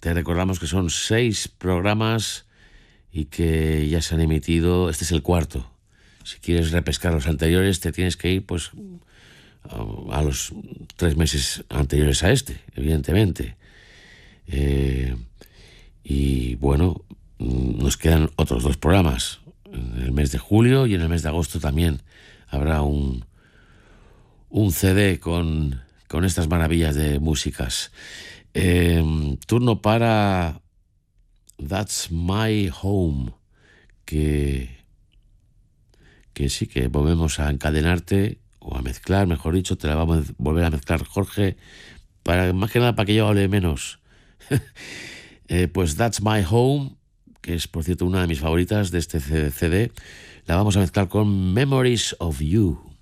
Te recordamos que son 6 programas y que ya se han emitido. Este es el cuarto. Si quieres repescar los anteriores, te tienes que ir pues a los 3 meses anteriores a este, evidentemente. Y bueno, nos quedan otros 2 programas. En el mes de julio y en el mes de agosto también habrá un CD con estas maravillas de músicas. Turno para That's My Home, que sí, que volvemos a encadenarte o a mezclar, mejor dicho, te la vamos a volver a mezclar, Jorge, más que nada para que yo hable menos. Pues That's My Home, que es, por cierto, una de mis favoritas de este CD, la vamos a mezclar con Memories of You.